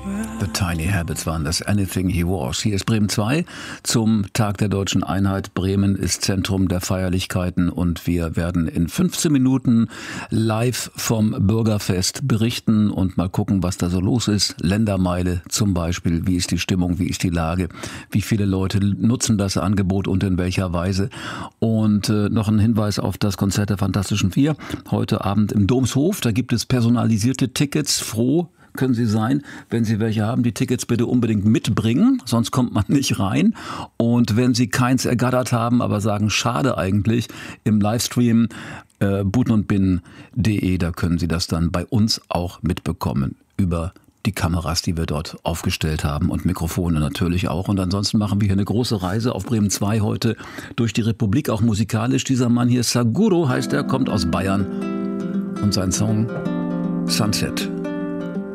The Tiny Habits waren das, Anything He Was. Hier ist Bremen 2 zum Tag der Deutschen Einheit. Bremen ist Zentrum der Feierlichkeiten und wir werden in 15 Minuten live vom Bürgerfest berichten und mal gucken, was da so los ist. Ländermeile zum Beispiel, wie ist die Stimmung, wie ist die Lage, wie viele Leute nutzen das Angebot und in welcher Weise. Und noch ein Hinweis auf das Konzert der Fantastischen Vier. Heute Abend im Domshof, da gibt es personalisierte Tickets. Froh können Sie sein, wenn Sie welche haben, die Tickets bitte unbedingt mitbringen, sonst kommt man nicht rein. Und wenn Sie keins ergattert haben, aber sagen, schade eigentlich, im Livestream butenundbinnen.de, da können Sie das dann bei uns auch mitbekommen über die Kameras, die wir dort aufgestellt haben und Mikrofone natürlich auch. Und ansonsten machen wir hier eine große Reise auf Bremen 2 heute durch die Republik, auch musikalisch. Dieser Mann hier, Saguro heißt er, kommt aus Bayern und sein Song Sunset.